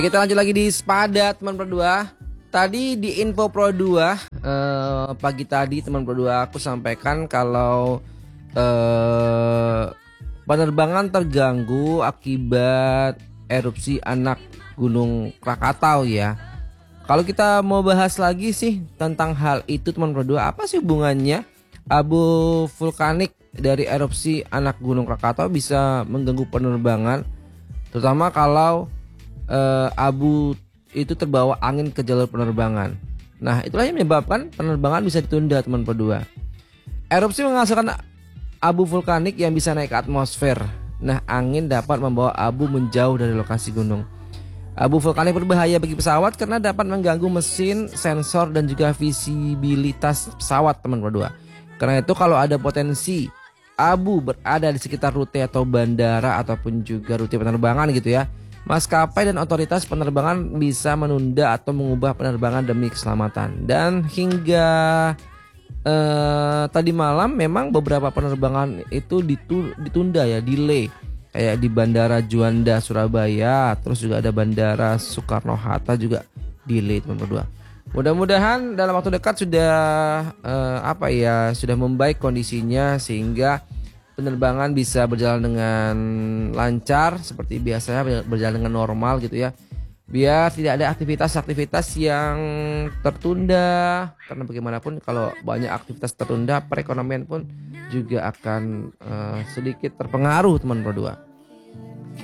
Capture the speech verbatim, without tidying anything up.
Kita lanjut lagi di Spada teman Pro dua. Tadi di info Pro dua eh, pagi tadi teman Pro dua aku sampaikan kalau eh, penerbangan terganggu akibat erupsi anak Gunung Krakatau ya. Kalau kita mau bahas lagi sih tentang hal itu teman Pro dua, apa sih hubungannya abu vulkanik dari erupsi anak Gunung Krakatau bisa mengganggu penerbangan, terutama kalau eh, abu itu terbawa angin ke jalur penerbangan. Nah, itulah yang menyebabkan penerbangan bisa ditunda teman Pro dua. Erupsi menghasilkan abu vulkanik yang bisa naik ke atmosfer. Nah, angin dapat membawa abu menjauh dari lokasi gunung. Abu vulkanik berbahaya bagi pesawat karena dapat mengganggu mesin, sensor, dan juga visibilitas pesawat teman Pro dua. Karena itu kalau ada potensi abu berada di sekitar rute atau bandara ataupun juga rute penerbangan gitu ya, maskapai dan otoritas penerbangan bisa menunda atau mengubah penerbangan demi keselamatan. Dan hingga eh, tadi malam memang beberapa penerbangan itu ditunda ya, delay. Kayak di Bandara Juanda Surabaya, terus juga ada Bandara Soekarno-Hatta juga delay teman berdua. Mudah-mudahan dalam waktu dekat sudah eh, apa ya sudah membaik kondisinya sehingga penerbangan bisa berjalan dengan lancar seperti biasanya, berjalan dengan normal gitu ya, biar tidak ada aktivitas-aktivitas yang tertunda. Karena bagaimanapun kalau banyak aktivitas tertunda, perekonomian pun juga akan uh, sedikit terpengaruh teman Pro dua.